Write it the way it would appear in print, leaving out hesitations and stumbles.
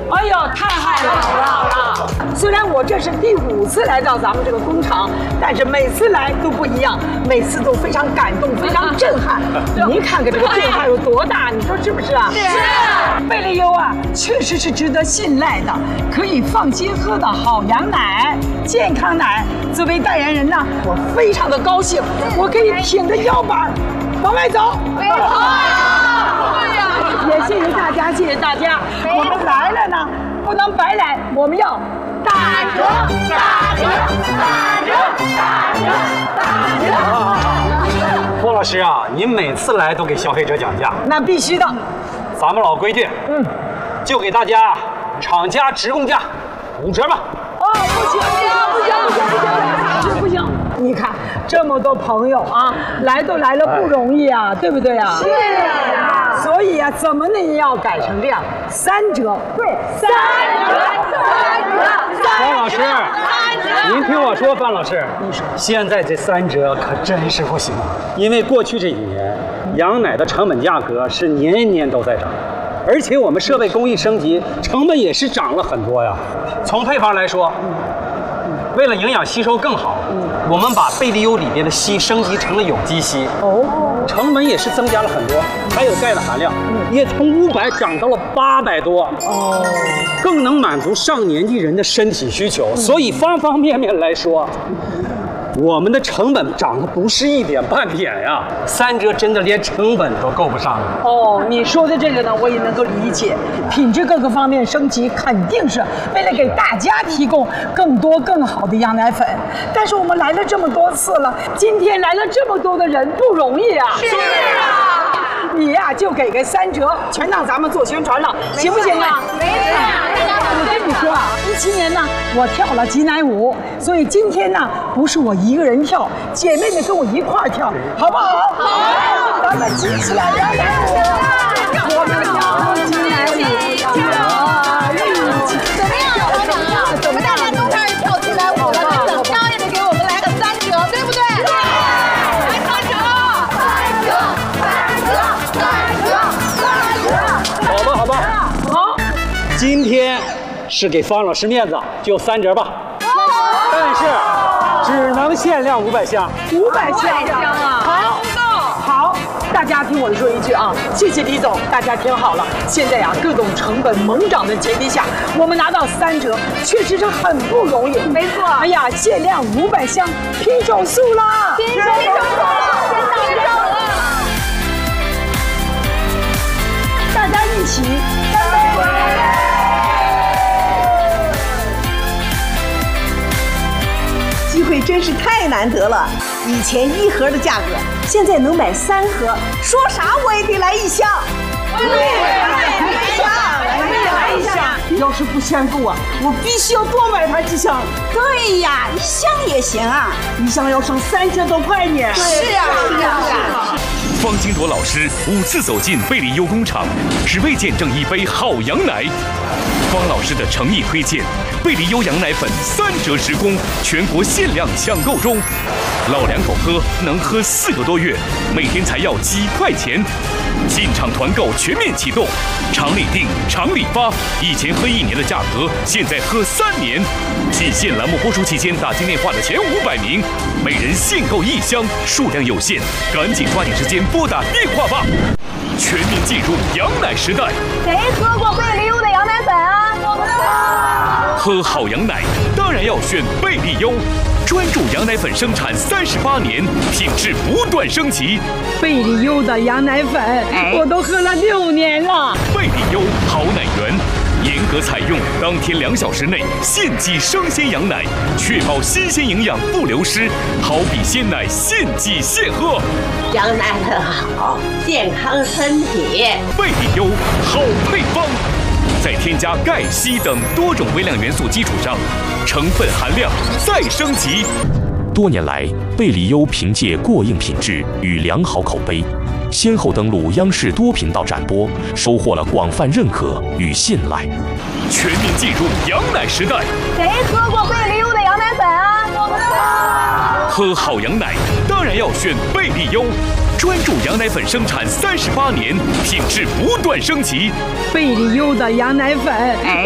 哎呦，太好了！虽然我这是第5次来到咱们这个工厂，但是每次来都不一样，每次都非常感动，非常震撼。您看看这个变化有多大，你说是不是啊？是。贝利优啊，确实是值得信赖的，可以放心喝的好羊奶、健康奶。作为代言人呢，我非常的高兴，我可以挺着腰板往外走。也谢谢大家，谢谢大家。我们来了呢，不能白来，我们要打折，打折，打折，打折，打折。 郭老师啊，您每次来都给消费者讲价， 那必须的。 咱们老规矩，就给大家厂家直供价5折吧。不行！你看这么多朋友啊，来都来了不容易啊，对不对啊？是啊。所以啊，怎么呢也要改成这样，3折。对，3折。 方老师，您听我说，范老师，现在这3折可真是不行，因为过去这几年，羊奶的成本价格是年年都在涨，而且我们设备工艺升级，成本也是涨了很多呀。从配方来说，为了营养吸收更好，我们把贝利优里边的硒升级成了有机硒，成本也是增加了很多，还有钙的含量也从500涨到了800多，更能满足上年纪人的身体需求。所以方方面面来说，我们的成本涨的不是1点半点呀，3折真的连成本都够不上了。 你说的这个呢，我也能够理解，品质各个方面升级，肯定是为了给大家提供更多更好的羊奶粉。但是我们来了这么多次了，今天来了这么多的人，不容易啊。是啊。你呀，就给个3折，全当咱们做宣传了，行不行啊？没事。我跟你说啊，17年呢，我跳了挤奶舞，所以今天呢，不是我一个人跳，姐妹们跟我一块儿跳，好不好？好，咱们挤起来，羊奶舞，我们跳挤奶舞， 怎么样，厂长啊？怎么大家都开始跳挤奶舞了？那怎么着也得给我们来个3折，对不对？来3折，3折，3折，3折。 好吧。好，今天是给方老师面子，就3折吧。但是只能限量500箱。 500箱啊！好，大家听我说一句啊，谢谢李总，大家听好了。现在呀，各种成本猛涨的前提下，我们拿到3折，确实是很不容易。没错。哎呀，限量500箱，拼手速啦！拼手速！大家一起干杯！ 机会真是太难得了，以前1盒的价格，现在能买3盒，说啥我也得来1箱。我也来1箱。 要是不嫌够啊，我必须要多买它几箱。 对呀，1箱也行啊 ，1箱要省3000多块呢。 是啊。 方金铎老师5次走进贝利优工厂，只为见证一杯好羊奶。方老师的诚意推荐，贝利优羊奶粉3折直供，全国限量抢购中。老两口喝能喝4个多月，每天才要几块钱。进场团购全面启动，厂里订，厂里发。以前喝1年的价格，现在喝3年。仅限栏目播出期间打进电话的前500名，每人限购1箱，数量有限，赶紧抓紧时间拨打电话吧！全面进入羊奶时代。 谁喝过贝利优的羊奶粉啊？ 喝好羊奶当然要选贝利优，专注羊奶粉生产38年，品质不断升级。 贝利优的羊奶粉，我都喝了6年了。 贝利优好奶源，严格采用当天2小时内现挤生鲜羊奶，确保新鲜营养不流失，好比鲜奶现挤现喝。 羊奶很好，健康身体。 贝利优好配方。在添加钙、硒等多种微量元素基础上，成分含量再升级。多年来，贝利优凭借过硬品质与良好口碑，先后登陆央视多频道展播，收获了广泛认可与信赖。全面进入羊奶时代。 谁喝过贝利优的羊奶粉啊？ 喝好羊奶当然要选贝利优。专注羊奶粉生产38年，品质不断升级。 贝利优的羊奶粉，